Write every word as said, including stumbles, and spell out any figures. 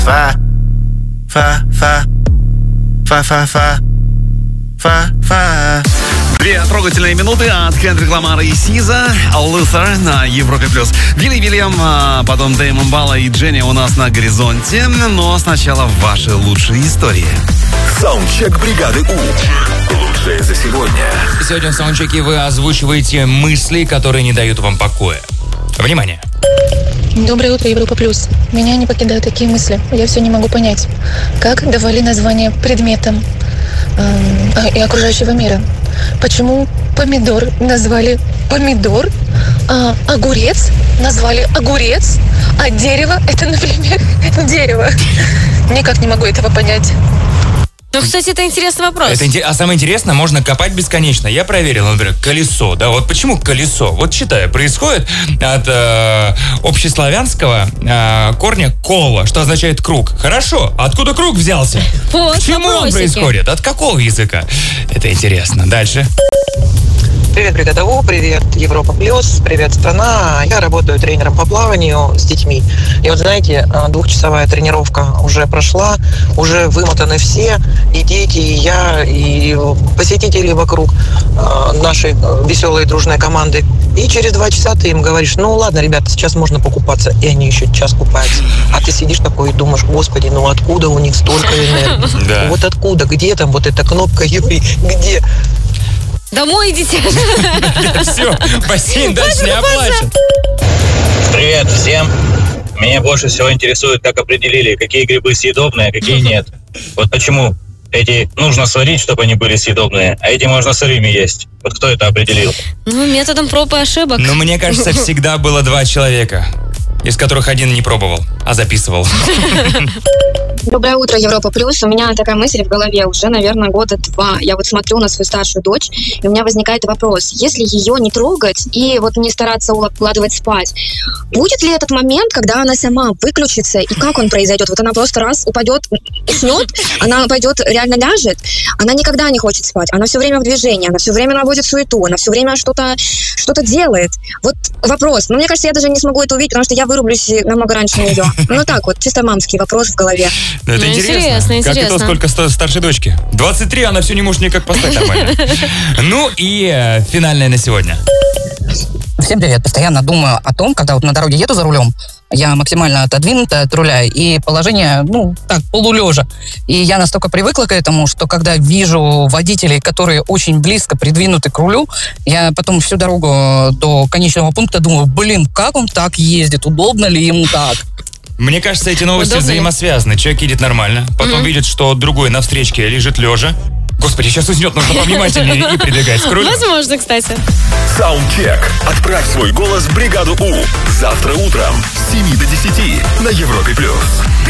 Фа, фа, фа, фа, фа, фа, фа, фа. Две трогательные минуты от Кендрик Ламара и Сиза. Luther на Европе плюс. Вилли Вильям, потом Дэймон Балла и Дженни у нас на горизонте. Но сначала ваши лучшие истории. Саундчек бригады У. Лучшее за сегодня. Сегодня в саундчеке вы озвучиваете мысли, которые не дают вам покоя. Внимание! Доброе утро, Европа плюс. Меня не покидают такие мысли. Я все не могу понять, как давали название предметам э, и окружающего мира. Почему помидор назвали помидор, а огурец назвали огурец, а дерево это, например, дерево. Никак не могу этого понять. Ну, кстати, это интересный вопрос. Это, а самое интересное, можно копать бесконечно. Я проверил, например, колесо. Да, вот почему колесо? Вот считаю, происходит от э, общеславянского э, корня коло, что означает круг. Хорошо, откуда круг взялся? Вот, почему вопросики. Он происходит? От какого языка? Это интересно. Дальше. Привет, бригада У, привет, Европа плюс, привет, страна. Я работаю тренером по плаванию с детьми. И вот знаете, двухчасовая тренировка уже прошла, уже вымотаны все, и дети, и я, и посетители вокруг нашей веселой дружной команды. И через два часа ты им говоришь: ну ладно, ребята, сейчас можно покупаться. И они еще час купаются. А ты сидишь такой и думаешь: господи, ну откуда у них столько энергии? Да. Вот откуда, где там вот эта кнопка, Юрий, где? Домой идите. Все, бассейн дальше не оплачен. Привет всем. Меня больше всего интересует, как определили, какие грибы съедобные, а какие нет. Вот почему эти нужно сварить, чтобы они были съедобные, а эти можно сырыми есть. Вот кто это определил? Ну, методом проб и ошибок. Но мне кажется, всегда было два человека, из которых один не пробовал, а записывал. Доброе утро, Европа плюс. У меня такая мысль в голове уже, наверное, года два. Я вот смотрю на свою старшую дочь, и у меня возникает вопрос: если ее не трогать и вот не стараться укладывать спать, будет ли этот момент, когда она сама выключится, и как он произойдет? Вот она просто раз упадет, уснет, она пойдет, реально ляжет, она никогда не хочет спать, она все время в движении, она все время наводит суету, она все время что-то, что-то делает. Вот вопрос. Но мне кажется, я даже не смогу это увидеть, потому что я вырублюсь намного раньше нее. Ну так вот, чисто мамский вопрос в голове. Это Ну, интересно. интересно, Как интересно. и то, сколько ста- старшей дочки. двадцать три, она все не может никак поставить нормально. Ну и э, финальное на сегодня. Всем привет. Постоянно думаю о том, когда вот на дороге еду за рулем, я максимально отодвинута от руля, и положение, ну, так, полулежа. И я настолько привыкла к этому, что когда вижу водителей, которые очень близко придвинуты к рулю, я потом всю дорогу до конечного пункта думаю: блин, как он так ездит, удобно ли ему так? Мне кажется, эти новости Удобно ли? взаимосвязаны. Человек едет нормально, потом Мгм. видит, что другой на встречке лежит лежа. Господи, сейчас уснет, нужно повнимательнее и придвигать к рулю. Возможно, кстати. Саундчек. Отправь свой голос в бригаду У. Завтра утром с семи до десяти на Европе плюс.